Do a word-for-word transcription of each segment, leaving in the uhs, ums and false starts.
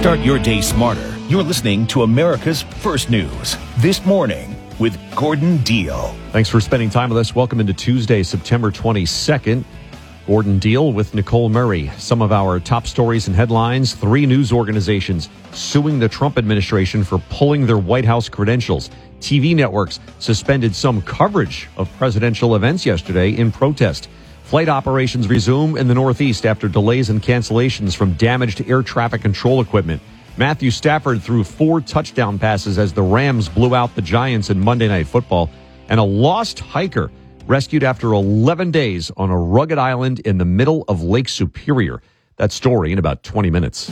Start your day smarter. You're listening to America's First News. This Morning with Gordon Deal. Thanks for spending time with us. Welcome into Tuesday, September twenty-second. Gordon Deal with Nicole Murray. Some of our top stories and headlines. Three news organizations suing the Trump administration for pulling their White House credentials. T V networks suspended some coverage of presidential events yesterday in protest. Flight operations resume in the Northeast after delays and cancellations from damaged air traffic control equipment. Matthew Stafford threw four touchdown passes as the Rams blew out the Giants in Monday Night Football. And a lost hiker rescued after eleven days on a rugged island in the middle of Lake Superior. That story in about twenty minutes.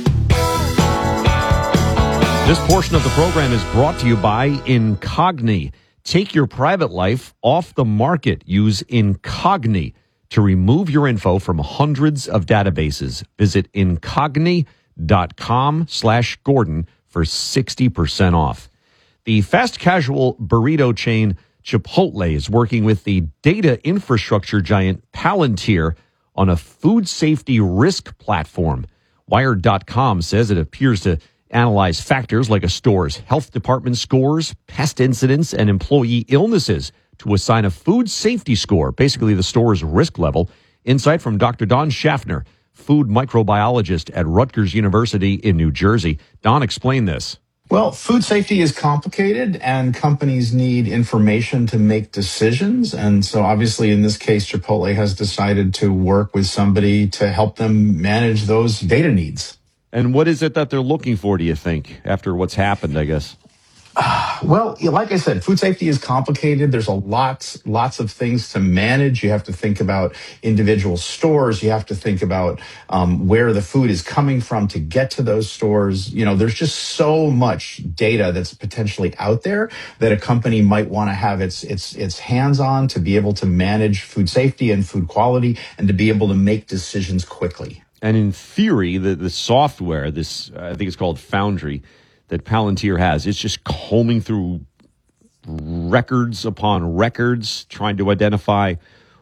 This portion of the program is brought to you by Incogni. Take your private life off the market. Use Incogni to remove your info from hundreds of databases. Visit incogni.com slash Gordon for sixty percent off. The fast casual burrito chain Chipotle is working with the data infrastructure giant Palantir on a food safety risk platform. Wired dot com says it appears to analyze factors like a store's health department scores, pest incidents, and employee illnesses to assign a food safety score, basically the store's risk level. Insight from Doctor Don Schaffner, food microbiologist at Rutgers University in New Jersey. Don, explain this. Well, food safety is complicated and companies need information to make decisions. And so obviously in this case, Chipotle has decided to work with somebody to help them manage those data needs. And what is it that they're looking for, do you think, after what's happened, I guess? Uh, well, like I said, food safety is complicated. There's a lot, lots of things to manage. You have to think about individual stores. You have to think about um, where the food is coming from to get to those stores. You know, there's just so much data that's potentially out there that a company might want to have its its its hands on to be able to manage food safety and food quality and to be able to make decisions quickly. And in theory, the, the software, this uh, I think it's called Foundry, that Palantir has, it's just combing through records upon records, trying to identify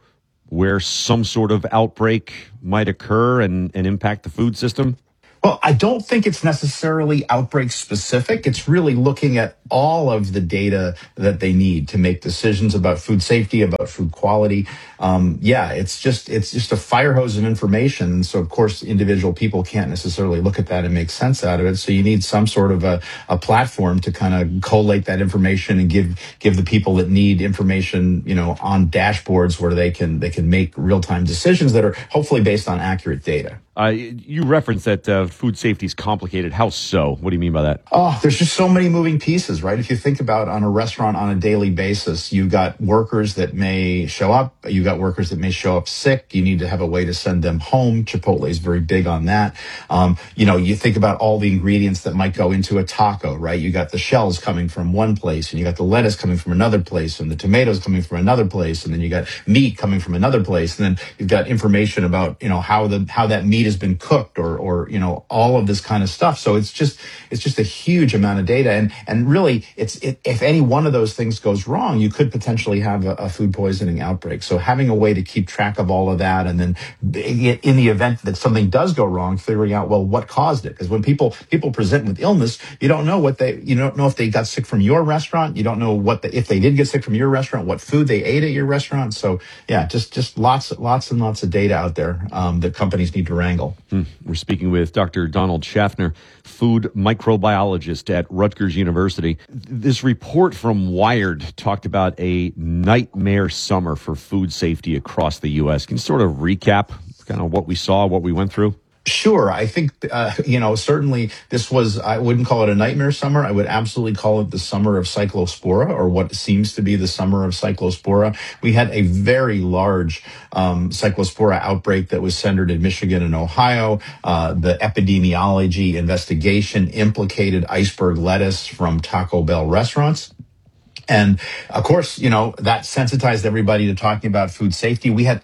where some sort of outbreak might occur and, and impact the food system. Well, I don't think it's necessarily outbreak specific. It's really looking at all of the data that they need to make decisions about food safety, about food quality. Um, yeah, it's just it's just a fire hose of information. And so, of course, individual people can't necessarily look at that and make sense out of it. So you need some sort of a, a platform to kind of collate that information and give give the people that need information, you know, on dashboards where they can they can make real time decisions that are hopefully based on accurate data. Uh, you referenced that uh, food safety is complicated. How so? What do you mean by that? Oh, there's just so many moving pieces, right? If you think about on a restaurant on a daily basis, you've got workers that may show up. You've got workers that may show up sick. You need to have a way to send them home. Chipotle is very big on that. Um, you know, you think about all the ingredients that might go into a taco, right? You got the shells coming from one place, and you got the lettuce coming from another place, and the tomatoes coming from another place, and then you got meat coming from another place, and then you've got information about, you know, how the how that meat has been cooked, or or you know, all of this kind of stuff. So it's just it's just a huge amount of data, and and really, it's it, if any one of those things goes wrong, you could potentially have a, a food poisoning outbreak. So having a way to keep track of all of that, and then in the event that something does go wrong, figuring out, well, what caused it? Because when people people present with illness, you don't know what they you don't know if they got sick from your restaurant. You don't know what the, if they did get sick from your restaurant, what food they ate at your restaurant. So yeah, just just lots lots and lots of data out there um, that companies need to wrangle. Hmm. We're speaking with Doctor Donald Schaffner, food microbiologist at Rutgers University. This report from Wired talked about a nightmare summer for food safety across the U S. Can you sort of recap kind of what we saw, what we went through? Sure. I think, uh, you know, certainly this was, I wouldn't call it a nightmare summer. I would absolutely call it the summer of cyclospora, or what seems to be the summer of cyclospora. We had a very large um, cyclospora outbreak that was centered in Michigan and Ohio. Uh, the epidemiology investigation implicated iceberg lettuce from Taco Bell restaurants. And of course, you know, that sensitized everybody to talking about food safety. We had we have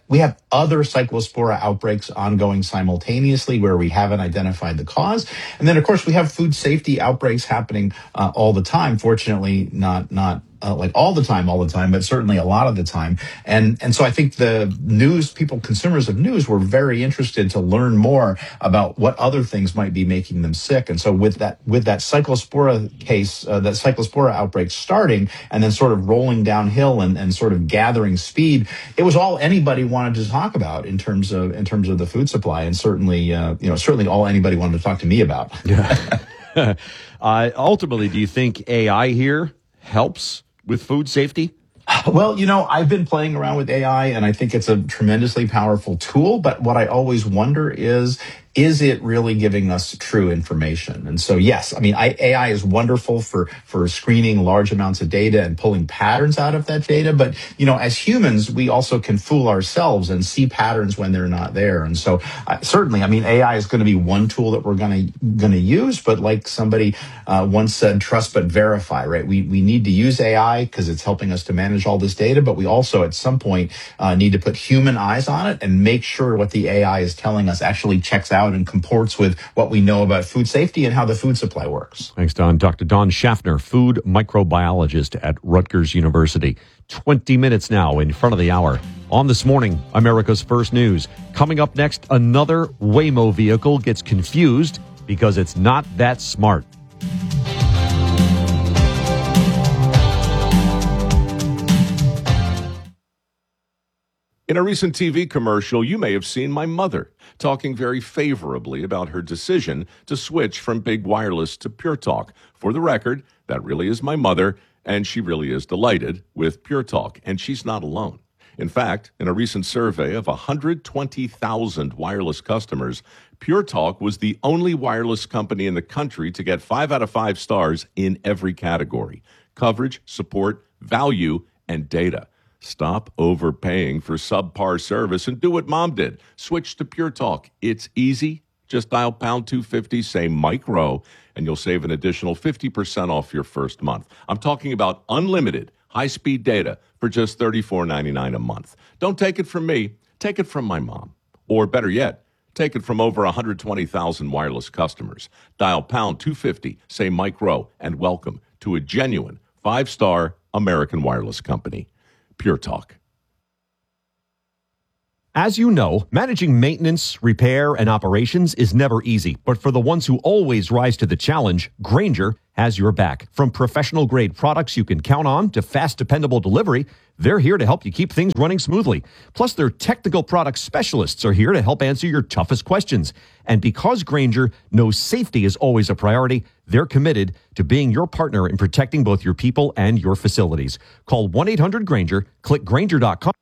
other cyclospora outbreaks ongoing simultaneously where we haven't identified the cause. And then, of course, we have food safety outbreaks happening uh, all the time. Fortunately, not not uh, like all the time, all the time, but certainly a lot of the time. And and so I think the news people, consumers of news, were very interested to learn more about what other things might be making them sick. And so with that with that cyclospora case, uh, that cyclospora outbreak starting and then sort of rolling downhill and, and sort of gathering speed, it was all anybody wanted to talk about in terms of in terms of the food supply, and certainly uh, you know certainly all anybody wanted to talk to me about. Yeah. uh, ultimately, do you think A I here helps with food safety? Well, you know, I've been playing around with A I, and I think it's a tremendously powerful tool. But what I always wonder is, is it really giving us true information? And so, yes, I mean, I, A I is wonderful for, for screening large amounts of data and pulling patterns out of that data. But, you know, as humans, we also can fool ourselves and see patterns when they're not there. And so uh, certainly, I mean, A I is going to be one tool that we're going to going to use. But like somebody uh, once said, trust but verify, right? We, we need to use A I because it's helping us to manage all this data. But we also, at some point, uh, need to put human eyes on it and make sure what the A I is telling us actually checks out and comports with what we know about food safety and how the food supply works. Thanks, Don. Doctor Don Schaffner, food microbiologist at Rutgers University. twenty minutes now in front of the hour. On This Morning, America's First News. Coming up next, another Waymo vehicle gets confused because it's not that smart. In a recent T V commercial, you may have seen my mother talking very favorably about her decision to switch from Big Wireless to Pure Talk. For the record, that really is my mother, and she really is delighted with Pure Talk, and she's not alone. In fact, in a recent survey of one hundred twenty thousand wireless customers, Pure Talk was the only wireless company in the country to get five out of five stars in every category: coverage, support, value, and data. Stop overpaying for subpar service and do what Mom did. Switch to Pure Talk. It's easy. Just dial pound two fifty, say Mike Rowe, and you'll save an additional fifty percent off your first month. I'm talking about unlimited high-speed data for just thirty-four ninety-nine a month. Don't take it from me. Take it from my mom. Or better yet, take it from over one hundred twenty thousand wireless customers. Dial pound two fifty, say Mike Rowe, and welcome to a genuine five-star American wireless company. Pure Talk. As you know, managing maintenance, repair, and operations is never easy. But for the ones who always rise to the challenge, Grainger has your back. From professional-grade products you can count on to fast, dependable delivery, they're here to help you keep things running smoothly. Plus, their technical product specialists are here to help answer your toughest questions. And because Grainger knows safety is always a priority, they're committed to being your partner in protecting both your people and your facilities. Call one eight hundred Grainger, click Grainger dot com.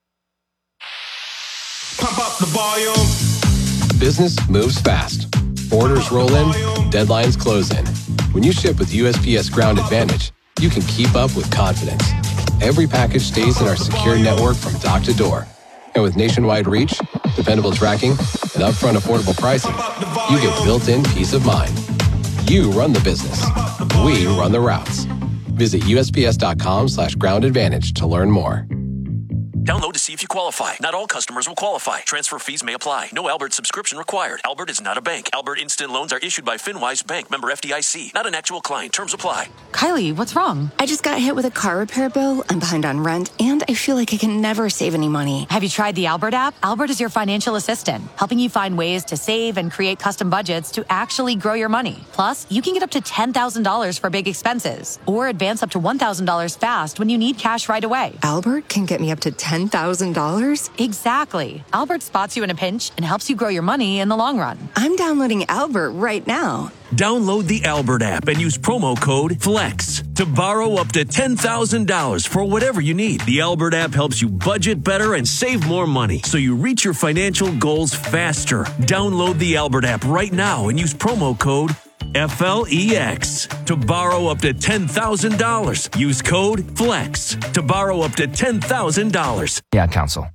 Pump up the volume. Business moves fast. Orders roll in, deadlines close in. When you ship with U S P S Ground Advantage, you can keep up with confidence. Every package stays in our secure network from dock to door. And with nationwide reach, dependable tracking, and upfront affordable pricing, you get built-in peace of mind. You run the business. We run the routes. Visit U S P S dot com slash ground advantage to learn more. Download to see if you qualify. Not all customers will qualify. Transfer fees may apply. No Albert subscription required. Albert is not a bank. Albert Instant Loans are issued by FinWise Bank, member F D I C. Not an actual client. Terms apply. Kylie, what's wrong? I just got hit with a car repair bill. I'm behind on rent, and I feel like I can never save any money. Have you tried the Albert app? Albert is your financial assistant, helping you find ways to save and create custom budgets to actually grow your money. Plus, you can get up to ten thousand dollars for big expenses, or advance up to one thousand dollars fast when you need cash right away. Albert can get me up to ten thousand dollars? Exactly. Albert spots you in a pinch and helps you grow your money in the long run. I'm downloading Albert right now. Download the Albert app and use promo code FLEX to borrow up to ten thousand dollars for whatever you need. The Albert app helps you budget better and save more money so you reach your financial goals faster. Download the Albert app right now and use promo code F L E X to borrow up to ten thousand dollars. Use code FLEX to borrow up to ten thousand dollars. Yeah, counsel.